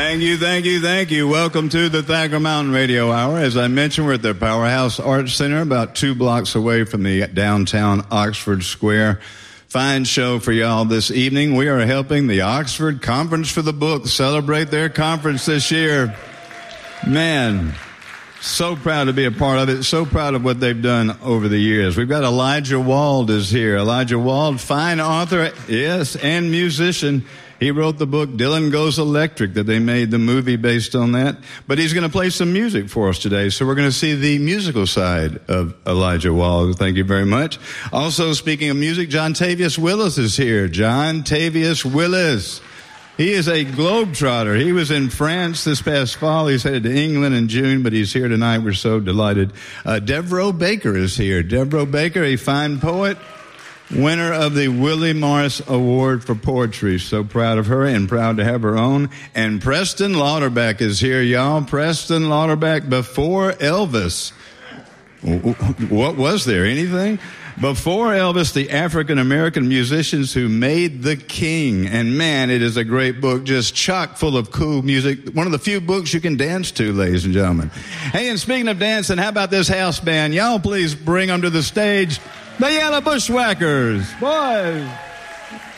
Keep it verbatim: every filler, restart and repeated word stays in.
Thank you, thank you, thank you. Welcome to the Thacker Mountain Radio Hour. As I mentioned, we're at the Powerhouse Arts Center, about two blocks away from the downtown Oxford Square. Fine show for y'all this evening. We are helping the Oxford Conference for the Book celebrate their conference this year. Man, so proud to be a part of it. So proud of what they've done over the years. We've got Elijah Wald is here. Elijah Wald, fine author, yes, and musician. He wrote the book Dylan Goes Electric that they made the movie based on that. But he's going to play some music for us today. So we're going to see the musical side of Elijah Wald. Thank you very much. Also, speaking of music, John Tavius Willis is here. John Tavius Willis. He is a globetrotter. He was in France this past fall. He's headed to England in June, but he's here tonight. We're so delighted. Uh, Devereaux Baker is here. Devereaux Baker, a fine poet, winner of the Willie Morris Award for Poetry. So proud of her and proud to have her own. And Preston Lauterbach is here, y'all. Preston Lauterbach, before Elvis. What was there? Anything? Before Elvis, the African-American musicians who made the king. And man, it is a great book, just chock full of cool music. One of the few books you can dance to, ladies and gentlemen. Hey, and speaking of dancing, how about this house band? Y'all please bring them to the stage. The Yellow Bushwhackers. Boys.